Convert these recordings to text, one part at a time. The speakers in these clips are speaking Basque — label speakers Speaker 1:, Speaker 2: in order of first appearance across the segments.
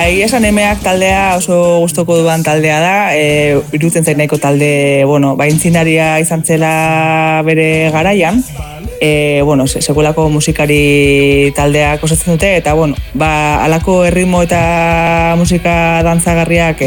Speaker 1: egia esan emeak taldea oso gustoko duan taldea da, iruditzen zait nahiko talde, aintzinaria izan zela bere garaian, sekulako musikari taldeak osatzen dute, eta halako erritmo eta musika dantzagarriak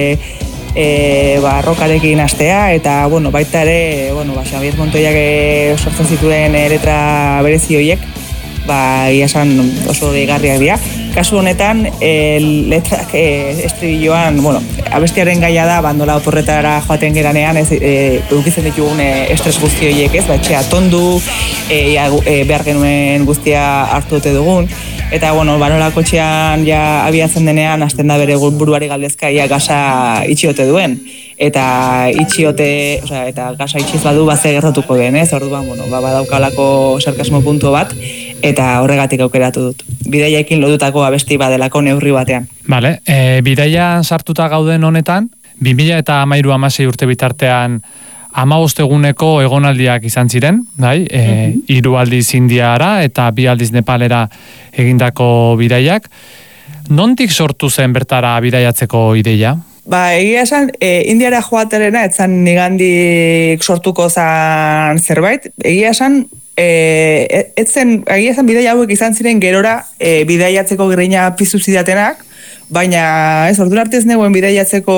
Speaker 1: rokarekin astea, eta baita ere, Xabier Montoiak sortzen zituen letra berezi horiek, egia esan oso deigarriak dira. Kasu honetan, letrak estribilloan, abestiaren gaia da, bandola oporretara joaten geranean, edukitzen ditugun estres guzti horiek ez, etxea tondu, behar genuen guztia hartu dute dugun, eta, banolako etxean ja abiatzen denean, hasten da bere buruari galdezka, ia gasa itxiote duen, eta eta gasa itxiz badu ze gertatuko den, ez? Orduan, badaukalako sarkasmo puntu bat, eta horregatik aukeratu dut. Bidaiaekin lotutako abesti badelako neurri batean.
Speaker 2: Vale, bidaian sartuta gauden honetan, 2013-16 urte bitartean 15 eguneko egonaldiak izan ziren, bai? 3 aldiz Indiara eta 2 aldiz Nepalera egindako bidaiak. Nondik sortu zen bertara bidaiatzeko ideia?
Speaker 1: Egia esan, Indiara joaterena etzan nigandik sortuko zan zerbait. Egia esan, bidaia hauek izan ziren gerora bidaiatzeko grina piztu zidatenak, baina ordura arte ez negoen bidaiatzeko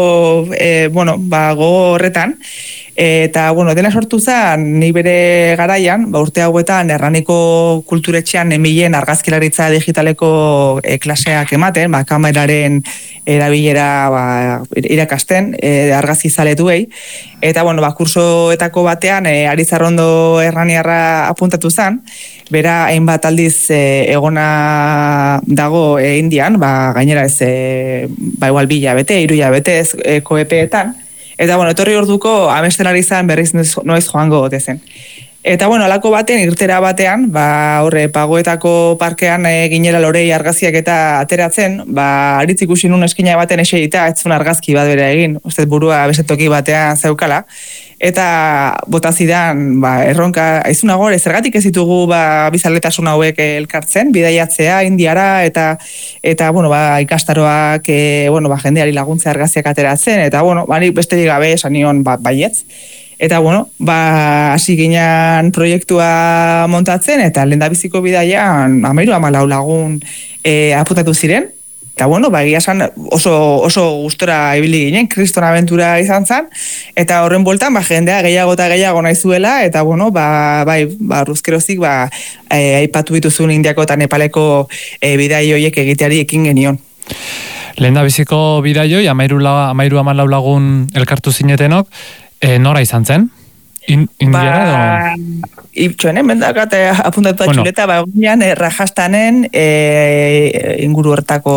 Speaker 1: gogo horretan, eta dena sortu zen ni bere garaian, urte hauetan Erraniko kulturetxean emilen argazkilaritza digitaleko klaseak ematen, kameraren erabilera irakasten argazki zaletuei, eta kursoetako batean Arizarrondo Erraniarra apuntatu zen, bera hainbat aldiz egona dago Indian, gainera ez igual 2 hilabete, 3 hilabete koepeetan, eta etorri orduko amesten ari zen berriz noiz joango ote zen. Eta alako baten, irtera batean, Pagoetako parkean ginela Lorei argazkiak eta ateratzen, aritz ikusi nun eskina baten eserita, ez zuen argazki bat bere egin, ustez burua besetoki batean zeukala, eta botazidan, erronka, aizuna gore, zergatik ez ditugu bizaletasun hauek elkartzen, bidaiatzea, Indiara, eta ikastaroak, jendeari laguntza argazkiak ateratzen, eta, besterik gabe esan nion, baietz. Eta, hasi ginen proiektua montatzen, eta lehendabiziko bidaian 14 lagun apuntatu ziren. Eta, egia esan oso gustora ibili ginen, kriston abentura izan zen, eta horren bueltan, jendea gehiago eta gehiago nahi zuela, eta, ruzkerozik, aipatu dituzun Indiako eta Nepaleko bidai horiek egiteari ekin genion.
Speaker 2: Lehendabiziko bidaioi, 14 lagun elkartu zinetenok, nora izan zen? Indiara edo?
Speaker 1: Itxoenen, bendakate apuntatu atxuleta, Rajastanen inguru hortako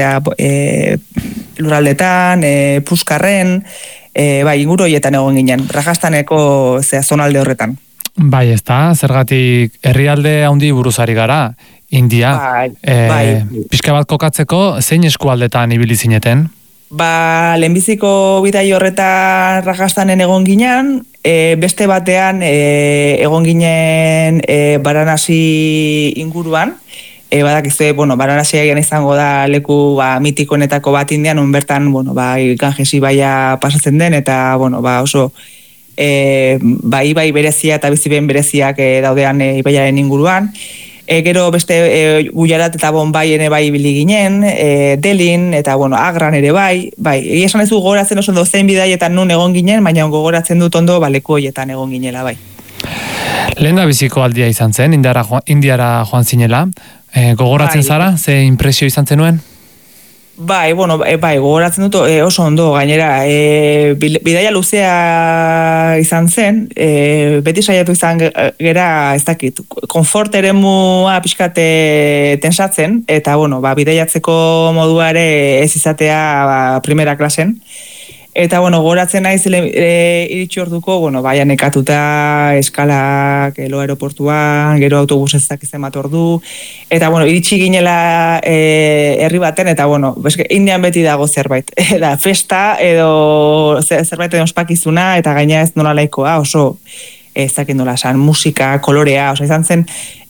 Speaker 1: luraldetan, Puskarren, inguru horietan egon ginen, Rajastaneko zonalde horretan.
Speaker 2: Bai, ez da, zergatik herrialde handi buruzari gara, India. Pixka bat kokatzeko, zein eskualdetan ibili zineten?
Speaker 1: Lehenbiziko bidai horretan Rajastanen egon ginen, beste batean egon ginen Varanasi inguruan, badakizue, Varanasi egian izango da leku mitikoenetako bat Indian, bertan, Ganges ibaia pasatzen den, eta, oso ibai berezia eta biziben bereziak daudean ibaiaren inguruan. Gero beste Gujarat eta Bombay ere ibili ginen, Delhin eta Agran ere egia esan ez du gogoratzen oso zein bidaietan nun egon ginen, baina gogoratzen dut ondo leku horietan egon ginela
Speaker 2: Lehendabiziko aldia izan zen, Indiara joan zinela, gogoratzen zara, ze impresio izan zenuen?
Speaker 1: Gogoratzen dut oso ondo, gainera, bidaia luzea izan zen, beti saiatu izan gera, ez dakit, konfort eremua pixkate tensatzen, eta, bidaiatzeko modua ere ez izatea primera klasen. Eta, gogoratzen naiz iritsi orduko, nekatuta eskalak, lo aeroportuan, gero autobus ez dakizen bat ordu, eta, iritsi ginela herri baten, eta, Indian beti dago zerbait, festa edo zerbait ospakizuna, eta gaina ez nola laikoa, oso ez dakit nola esan, musika, kolorea, izan zen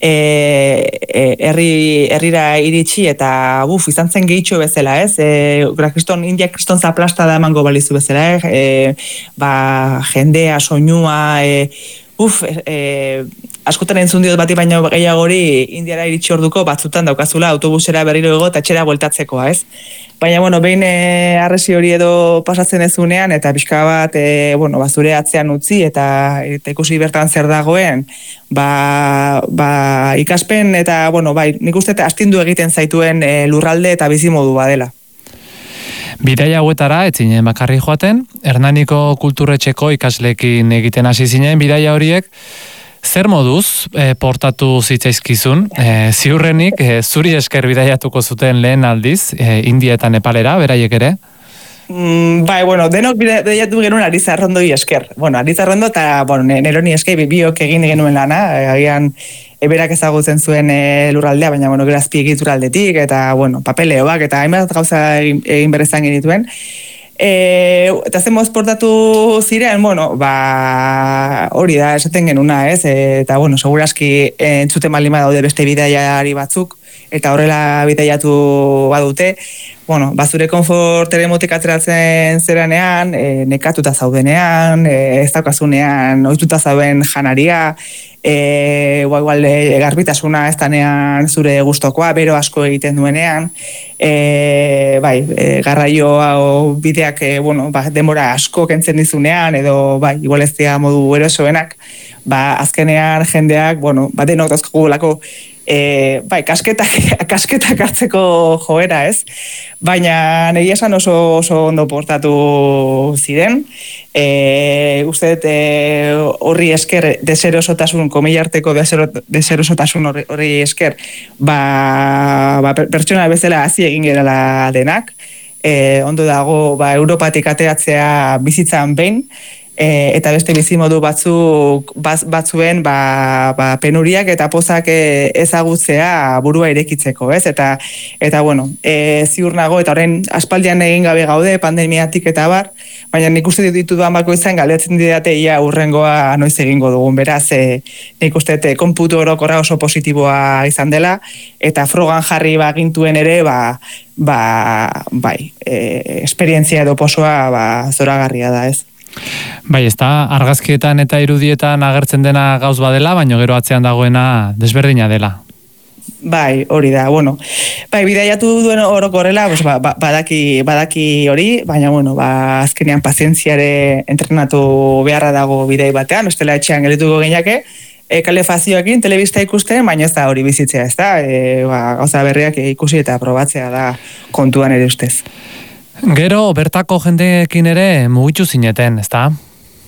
Speaker 1: herrira iritsi eta izan zen gehitxo bezala, ez? India kriston zaplasta da emango balizu bezala, jendea, soinua, askotan entzun diot bati baino gehiagori Indiara iritsi orduko batzutan daukazula autobusera berriro ego eta etxera bueltatzekoa, ez? Baina, behin arresi hori edo pasatzen ezunean eta pixka bat, zure atzean utzi eta ikusi bertan zer dagoen, ikaspen eta, nik uste astindu egiten zaituen lurralde eta bizimodu badela.
Speaker 2: Bidaia hauetara, etzinen bakarri joaten, Hernaniko kulturretxeko ikasleekin egiten hasi zinen, bidaia horiek, zer moduz portatu zitzaizkizun? Ziurrenik, zuri esker bidaiatuko zuten lehen aldiz, India eta Nepalera, beraiek ere?
Speaker 1: Denok bidaiatu genuen Arizarrondoi esker. Arizarrondo eta, neroni esker biok egin genuen lana, agian berak ezagutzen zuen lurraldea, baina, gero azpiegituraldetik, eta, papeleoak, eta hainbat gauza egin berrezan genituen. Eta zen portatu ziren, hori da, esaten genuna, ez? Eta, segurazki entzuten malima daude beste bidaiari batzuk, eta horrela bidaiatu badute, zure konfort eremotik ateratzen zeranean, nekatuta zaudenean, ez daukazunean, ohituta zauden janaria, igual garbitasuna ez danean zure gustokoa, bero asko egiten duenean, garraio bideak, denbora asko kentzen dizunean, edo, igual ez dira modu erosoenak, azkenean jendeak, denok dauzkagulako, kasketak hartzeko joera, ez? Baina negia esan oso ondo portatu ziren. Uste horri esker, deserosotasun, komillarteko deserosotasun horri esker, pertsona bezala hazi egin gerala denak. Ondo dago, Europatik ateratzea bizitzan behin, eta beste bizimodu batzuen penuriak eta pozak ezagutzea burua irekitzeko, ez? Eta ziur nago, eta horrein aspaldian egin gabe gaude, pandemiatik eta bar, baina nik uste dituduan bakoitzan galdetzen didate ia urrengoa noiz egingo dugun, beraz, nik uste konputu orokorra oso positiboa izan dela, eta frogan jarri gintuen ere, esperientzia edo posoa zoragarria da, ez?
Speaker 2: Ez da, argazkietan eta irudietan agertzen dena gauz badela, baina gero atzean dagoena desberdina dela.
Speaker 1: Hori da, bidaiatu duen orokorrela, badaki hori, baina, azkenean pazientziare entrenatu beharra dago bidei batean, bestela etxean gelituko geinake, kalefazioekin, telebista ikusten, baina ez da hori bizitzea, ez da, gauza berriak ikusi eta probatzea da kontuan ere ustez.
Speaker 2: Gero, bertako jendeekin ere mugitu zineten, ez da?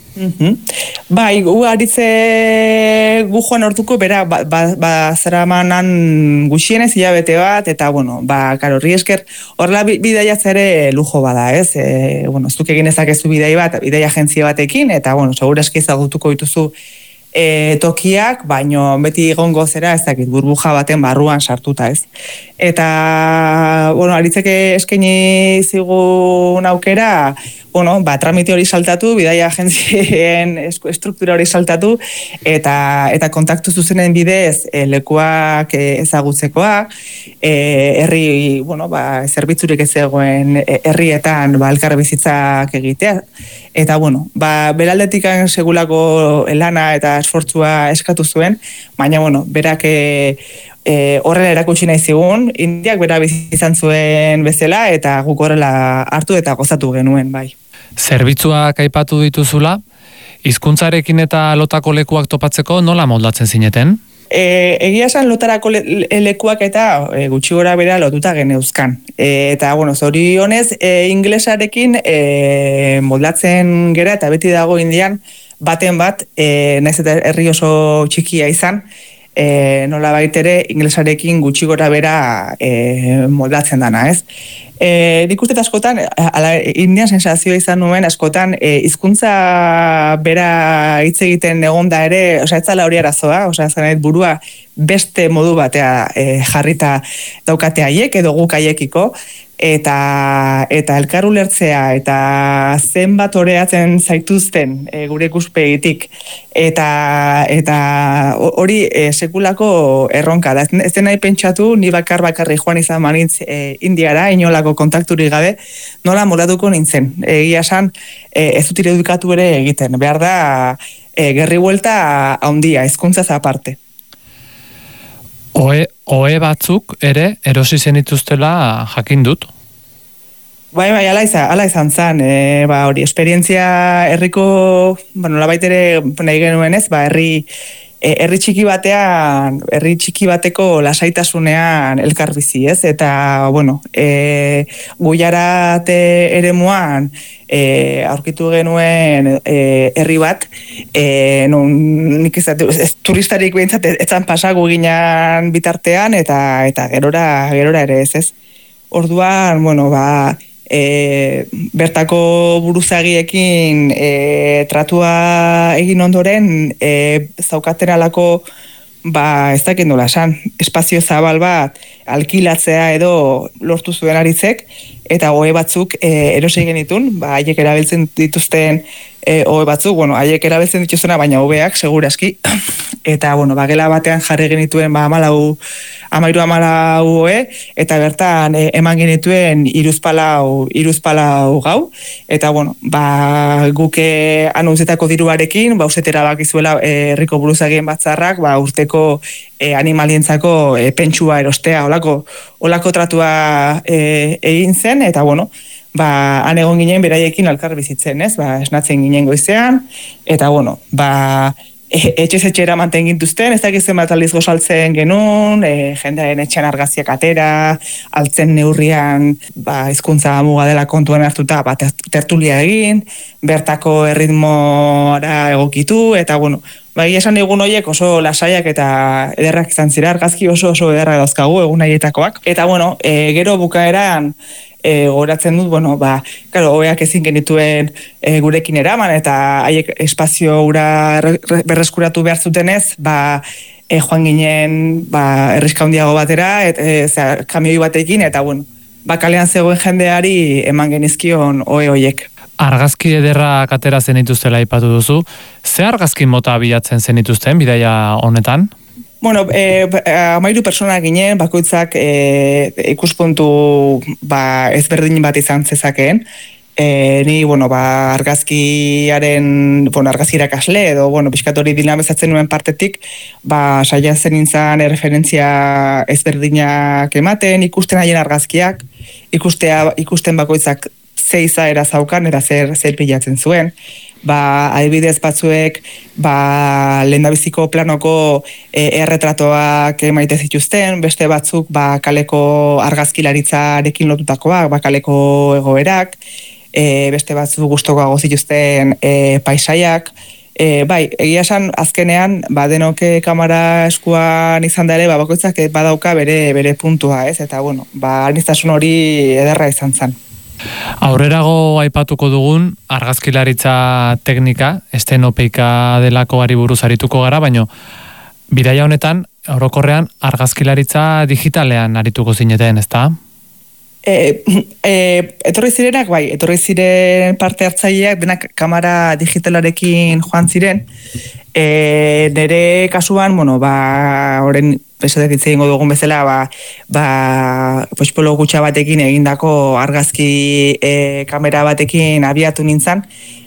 Speaker 1: Gu joan hortuko, bera, zeramanan gutxienez hilabete bat, eta, horri esker, horrela bidaiatza ere lujo bada, ez? Zuk egin ezakezu bidai bat, bidai agentzia batekin, eta, segurazki ezagutuko dituzu tokiak, baino beti egongo zera ez dakit burbuja baten barruan sartuta, ez. Eta, aritzeke eskaini zigun aukera, tramite hori saltatu, bidaia agentzien estruktura hori saltatu, eta kontaktu zuzenen bidez lekuak ezagutzekoa, herri, zerbitzurik ez egoen herrietan elkar bizitzak egitea, eta, beraldetik segulako lana eta esfortzua eskatu zuen, baina, berak horrela erakutsi nahi zigun, Indiak bera bizizan zuen bezala, eta guk horrela hartu eta gozatu genuen, bai.
Speaker 2: Zerbitzuak aipatu dituzula, hizkuntzarekin eta lotako lekuak topatzeko nola moldatzen zineten?
Speaker 1: Egia esan lotarako lekuak eta gutxi gora bera lotuta geneuzkan. Eta, zorionez, inglesarekin moldatzen gera eta beti dago Indian baten bat, naiz eta herri oso txikia izan, nola baitere inglesarekin gutxi gora bera moldatzen dana, ez? Nik uste askotan, indian sensazioa izan nuen, askotan, hizkuntza bera hitz egiten egon da ere, ez zala hori arazoa, zanait burua beste modu batea jarrita daukate haiek edo guk haiekiko, eta elkar ulertzea eta zenbat oreatzen zaituzten gure ikuspegitik eta hori sekulako erronka da. Ez den nahi pentsatu, ni bakarri joan izan manitz Indiara, inolako kontakturik gabe, nola moldatuko nintzen. Egia esan, ez dut irudikatu ere egiten. Behar da, gerri buelta handia, hizkuntzaz aparte.
Speaker 2: Ohe batzuk ere erosi zenituztela jakin dut?
Speaker 1: Bai, ala izan zen, hori, esperientzia herriko, nolabait ere nahi genuen ez, herri txiki batean, herri txiki bateko lasaitasunean elkarbizi, ez? Eta, Guiarat eremuan aurkitu genuen herri bat, nik ez turistarik behintzat etzan pasagu ginen bitartean, eta gerora ere ez. Orduan, bertako buruzagiekin tratua egin ondoren zaukaten alako ez dakit nola esan, espazio zabal bat alkilatzea edo lortu zuen aritzek, eta ohe batzuk erosi genitun, haiek erabiltzen dituzten ohe batzuk, haiek erabiltzen dituzena, baina hobeak, seguraski, eta gela batean jarri genituen 13 ohe, eta bertan eman genituen 3 gau, eta guk anuntzetako diruarekin, usetera bakizuela herriko buruzagien batzarrak, urteko animalientzako pentsua erostea, olako tratua egin zen, eta han egon ginen beraiekin alkar bizitzen, ez? Esnatzen ginen goizean, eta etxez etxera manten gintuzten, ez dakizen bat aldiz gozaltzen genuen, jendearen etxean argaziak atera, altzen neurrian hizkuntza muga dela kontuan hartuta tertulia egin, bertako erritmoara egokitu, eta esan egun horiek oso lasaiak eta ederrak izan zira, argazki oso ederrak dauzkagu egun haietakoak, eta gero bukaeran goratzen dut, hobeak ezin genituen gurekin eraman, eta haiek espazio ura berreskuratu behar zutenez, joan ginen erriska handiago batera, kamioi batekin, eta kalean zegoen jendeari eman genizkion hoiek.
Speaker 2: Argazki ederrak atera zenituztela aipatu duzu, ze argazki mota bilatzen zenituzten bidaia honetan?
Speaker 1: 13 persona ginen, bakoitzak ikuspuntu ezberdin bat izan zezakeen. Ni, argazkiaren, argazki irakasle edo, pixkatori dinamezatzen nuen partetik, saiatzen nintzen referentzia ezberdinak ematen, ikusten haien argazkiak, ikusten bakoitzak ze izaera zaukan eta zer pilatzen zuen. Adibidez batzuek lehendabiziko planoko erretratoak maite zituzten, beste batzuk kaleko argazkilaritzarekin lotutakoak, kaleko egoerak, beste batzuk gustokoago zituzten paisaiak. Egia esan azkenean denoke kamera eskuan izan da ere, bakoitzak badauka bere puntua, ez? Eta aniztasun hori ederra izan zen.
Speaker 2: Aurrerago aipatuko dugun argazkilaritza teknika, estenopeika delakoari buruz arituko gara, baina bidaia honetan, orokorrean argazkilaritza digitalean arituko zineten, ezta?
Speaker 1: Etorri zirenak, etorri ziren parte hartzaileak denak kamera digitalarekin joan ziren. Nere kasuan, horren esatetitze ingo dugun bezala, pospolo gutxa batekin egindako argazki kamera batekin abiatu nintzen,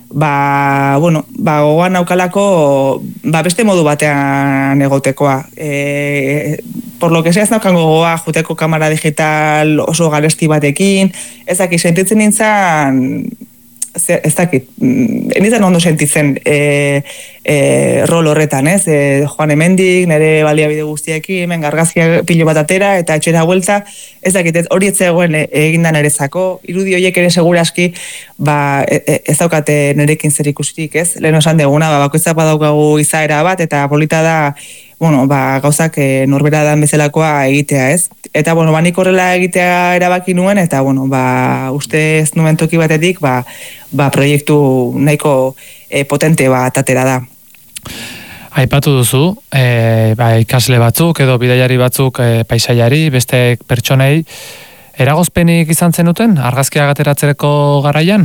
Speaker 1: gogoan naukalako beste modu batean egotekoa. Por lo que sea ez naukan gogoa juteko kamera digital oso garesti batekin, ezak sentitzen nintzen, ez dakit, nintzen ondo sentitzen rol horretan, ez? Joan hemendik, nire baliabide guztiekin, argazkia pilo bat atera, eta etxera huelta, ez dakit, hori ez zegoen egindan erezako, irudi horiek ere seguraski, ez daukate nirekin zer ikusirik, ez? Lehen osan deguna, bakoitzak badaukagu izaera bat, eta polita da, gauzak norbera dan bezalakoa egitea, ez? Eta, bueno, nik horrela egitea erabaki nuen, eta, bueno, uste ez nuen toki batetik, proiektu nahiko potente bat atera da.
Speaker 2: Aipatu duzu, ikasle batzuk edo bidaiari batzuk paisaiari, beste pertsonei, eragozpenik izan zenuten argazkiak ateratzeko garaian?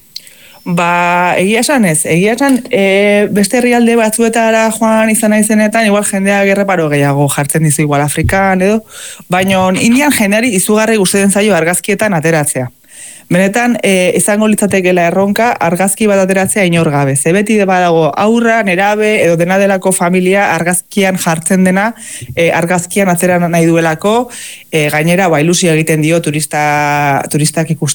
Speaker 1: Egia esan ez. Egia esan, beste herrialde batzuetara joan izan naizenetan, igual jendeak erreparo gehiago jartzen dizu igual Afrikan edo, baina Indian jendeari izugarri gustatzen zaio argazkietan ateratzea. Benetan, izango litzatekeela erronka argazki bat ateratzea inor gabe. Ze beti badago aurra, nerabe edo dena delako familia argazkian jartzen dena, argazkian atzera nahi duelako, gainera ilusio egiten dio turistak ikusten